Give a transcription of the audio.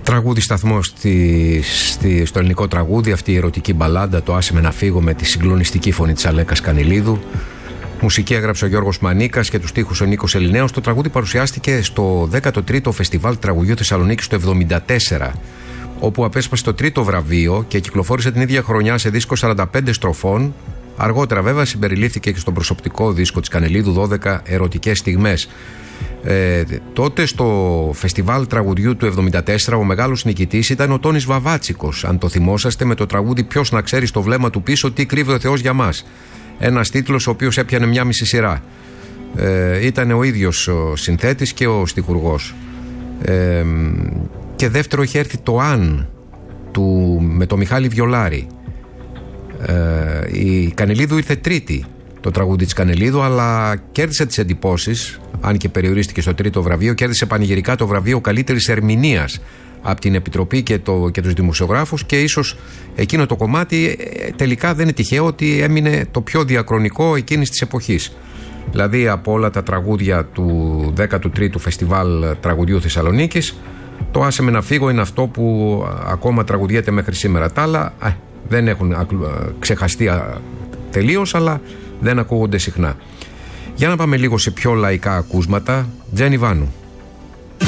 Τραγούδι σταθμό στο ελληνικό τραγούδι, αυτή η ερωτική μπαλάντα, το «Άσε με να φύγω», με τη συγκλονιστική φωνή της Αλέκας Κανηλίδου. Μουσική έγραψε ο Γιώργος Μανίκας και τους στίχους ο Νίκος Ελληνέος. Το τραγούδι παρουσιάστηκε στο 13ο Φεστιβάλ Τραγουδιού Θεσσαλονίκης το 1974, όπου απέσπασε το 3ο βραβείο και κυκλοφόρησε την ίδια χρονιά σε δίσκο 45 στροφών. Αργότερα, βέβαια, συμπεριλήφθηκε και στον προσωπικό δίσκο της Κανελίδου, 12 ερωτικές στιγμές. Τότε στο Φεστιβάλ Τραγουδιού του 1974 ο μεγάλος νικητής ήταν ο Τόνης Βαβάτσικος, αν το θυμόσαστε, με το τραγούδι «Ποιος να ξέρει στο βλέμμα του πίσω τι κρύβει ο Θεός για μας». Ένας τίτλος ο οποίος έπιανε μια μισή σειρά. Ήταν ο ίδιος ο συνθέτης και ο στιχουργός. Και δεύτερο είχε έρθει το «Αν» με το Μιχάλη Βιολάρη. Η Κανελίδου ήρθε τρίτη, το τραγούδι της Κανελίδου, αλλά κέρδισε τις εντυπώσεις, αν και περιορίστηκε στο 3ο βραβείο. Κέρδισε πανηγυρικά το βραβείο καλύτερης ερμηνείας από την Επιτροπή και τους δημοσιογράφους, και ίσως εκείνο το κομμάτι τελικά δεν είναι τυχαίο ότι έμεινε το πιο διαχρονικό εκείνης της εποχής. Δηλαδή από όλα τα τραγούδια του 13ου Φεστιβάλ Τραγουδιού Θεσσαλονίκης, το «Άσε με να φύγω» είναι αυτό που ακόμα τραγουδιέται μέχρι σήμερα. Τα άλλα δεν έχουν ξεχαστεί τελείως, αλλά δεν ακούγονται συχνά. Για να πάμε λίγο σε πιο λαϊκά ακούσματα. Τζένι Βάνου.